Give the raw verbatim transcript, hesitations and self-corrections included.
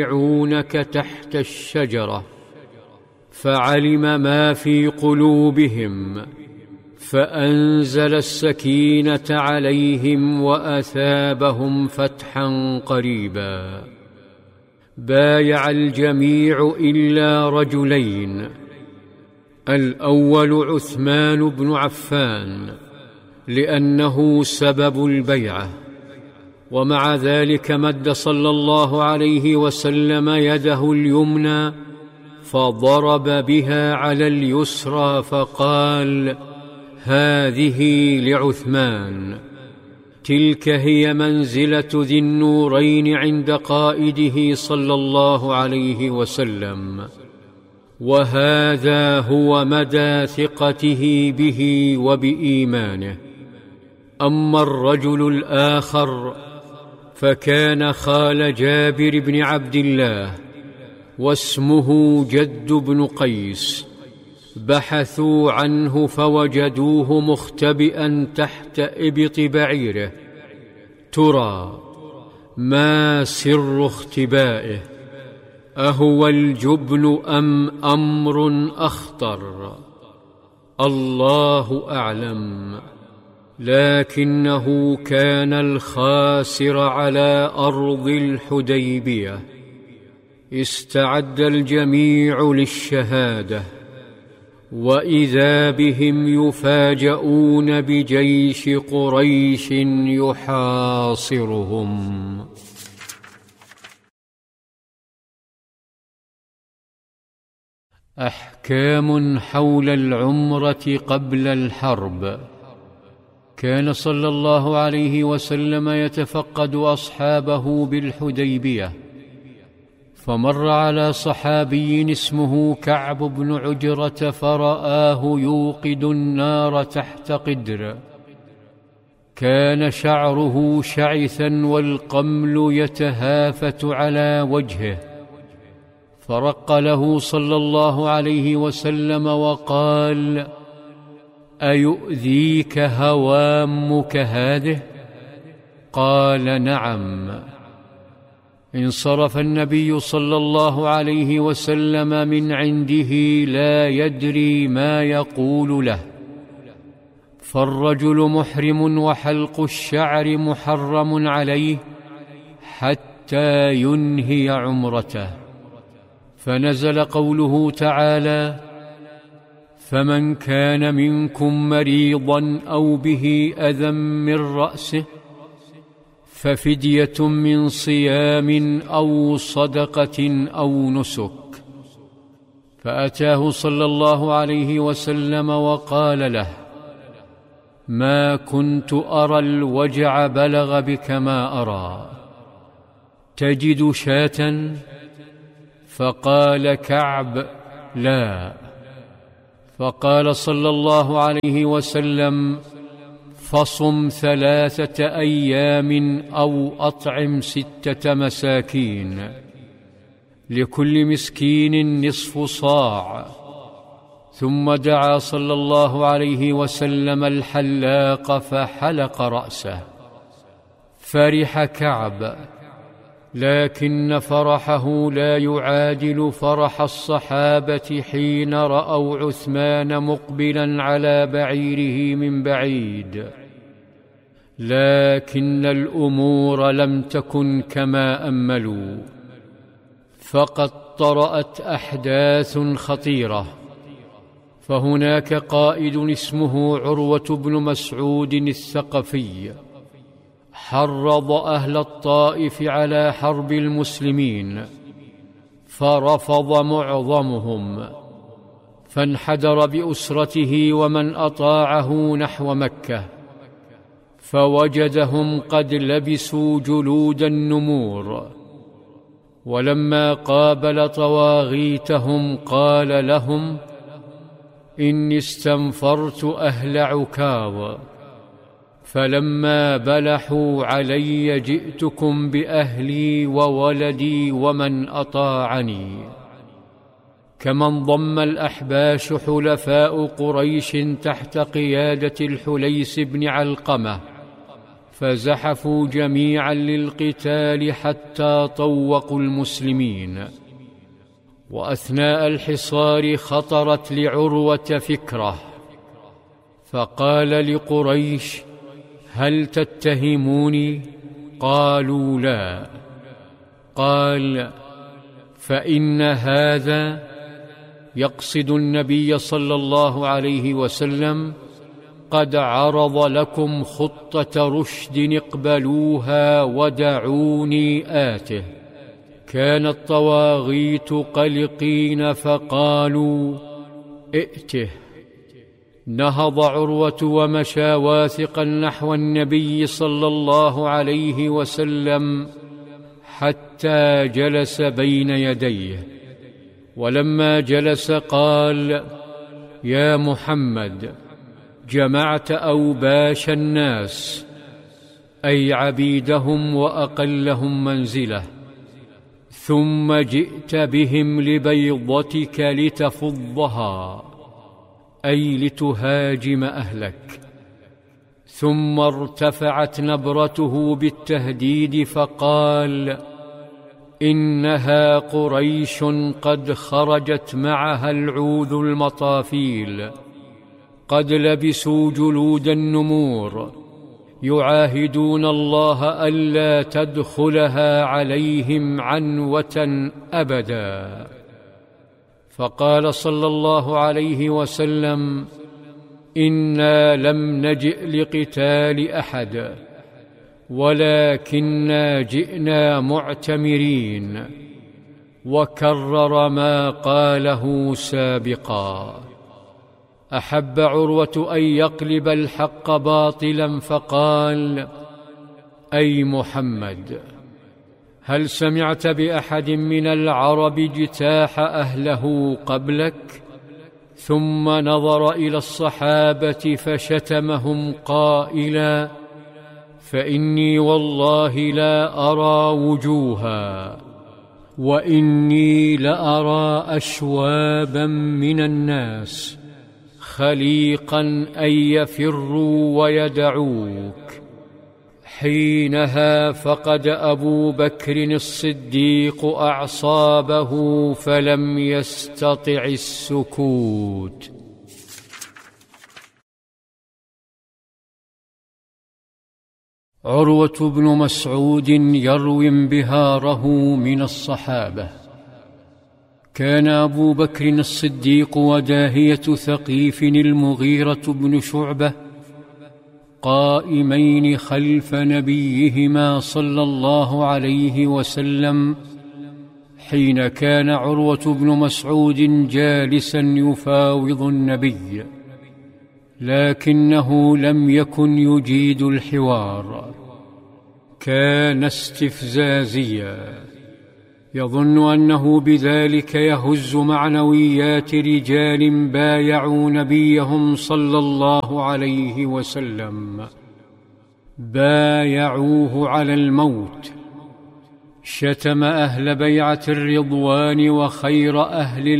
يبايعونك تحت الشجرة، فعلم ما في قلوبهم فأنزل السكينة عليهم وأثابهم فتحا قريبا. بايع الجميع إلا رجلين، الأول عثمان بن عفان لأنه سبب البيعة، ومع ذلك مد صلى الله عليه وسلم يده اليمنى فضرب بها على اليسرى فقال: هذه لعثمان. تلك هي منزلة ذي النورين عند قائده صلى الله عليه وسلم، وهذا هو مدى ثقته به وبإيمانه. أما الرجل الآخر فكان خال جابر بن عبد الله واسمه جد بن قيس. بحثوا عنه فوجدوه مختبئا تحت إبط بعيره. ترى ما سر اختبائه؟ أهو الجبن أم أمر أخطر؟ الله أعلم، لكنه كان الخاسر على أرض الحديبية. استعد الجميع للشهادة، وإذا بهم يفاجؤون بجيش قريش يحاصرهم. أحكام حول العمرة قبل الحرب. كان صلى الله عليه وسلم يتفقد أصحابه بالحديبية، فمر على صحابي اسمه كعب بن عجرة فرآه يوقد النار تحت قدر. كان شعره شعثا والقمل يتهافت على وجهه، فرق له صلى الله عليه وسلم وقال: أيؤذيك هوامك هذه؟ قال: نعم. انصرف النبي صلى الله عليه وسلم من عنده لا يدري ما يقول له، فالرجل محرم وحلق الشعر محرم عليه حتى ينهي عمرته. فنزل قوله تعالى: فمن كان منكم مريضا أو به أذى من رأسه ففدية من صيام أو صدقة أو نسك. فأتاه صلى الله عليه وسلم وقال له: ما كنت أرى الوجع بلغ بك ما أرى، تجد شاة؟ فقال كعب: لا. فقال صلى الله عليه وسلم: فصم ثلاثة أيام أو أطعم ستة مساكين، لكل مسكين نصف صاع. ثم دعا صلى الله عليه وسلم الحلاق فحلق رأسه. فرح كعب، لكن فرحه لا يعادل فرح الصحابة حين رأوا عثمان مقبلا على بعيره من بعيد. لكن الأمور لم تكن كما أملوا، فقد طرأت أحداث خطيرة. فهناك قائد اسمه عروة بن مسعود الثقفي حرض أهل الطائف على حرب المسلمين، فرفض معظمهم، فانحدر بأسرته ومن أطاعه نحو مكة، فوجدهم قد لبسوا جلود النمور. ولما قابل طواغيتهم قال لهم: إني استنفرت أهل عكاظ، فلما بلحوا علي جئتكم بأهلي وولدي ومن أطاعني. كما انضم الأحباش حلفاء قريش تحت قيادة الحليس بن علقمة، فزحفوا جميعا للقتال حتى طوقوا المسلمين. وأثناء الحصار خطرت لعروة فكرة، فقال لقريش: هل تتهموني؟ قالوا: لا. قال: فإن هذا يقصد النبي صلى الله عليه وسلم قد عرض لكم خطة رشد، اقبلوها ودعوني آته. كان الطواغيت قلقين فقالوا: ائته. نهض عروة ومشى واثقا نحو النبي صلى الله عليه وسلم حتى جلس بين يديه. ولما جلس قال: يا محمد، جمعت أوباش الناس، أي عبيدهم وأقلهم منزلة، ثم جئت بهم لبيضتك لتفضها، أي لتهاجم أهلك. ثم ارتفعت نبرته بالتهديد فقال: إنها قريش قد خرجت معها العوذ المطافيل، قد لبسوا جلود النمور، يعاهدون الله ألا تدخلها عليهم عنوة أبدا. فقال صلى الله عليه وسلم: إنا لم نجئ لقتال أحد، ولكننا جئنا معتمرين. وكرر ما قاله سابقا. أحب عروة أن يقلب الحق باطلا فقال: أي محمد، هل سمعت بأحد من العرب اجتاح أهله قبلك؟ ثم نظر إلى الصحابة فشتمهم قائلا: فإني والله لا أرى وجوها، وإني لأرى أشوابا من الناس خليقا أن يفروا ويدعوك. حينها فقد أبو بكر الصديق أعصابه فلم يستطع السكوت. عروة بن مسعود يروي انبهاره من الصحابة. كان أبو بكر الصديق وداهية ثقيف المغيرة بن شعبة قائمين خلف نبيهما صلى الله عليه وسلم حين كان عروة بن مسعود جالسا يفاوض النبي، لكنه لم يكن يجيد الحوار، كان استفزازيا، يظن أنه بذلك يهز معنويات رجال بايعوا نبيهم صلى الله عليه وسلم، بايعوه على الموت. شتم أهل بيعة الرضوان وخير أهل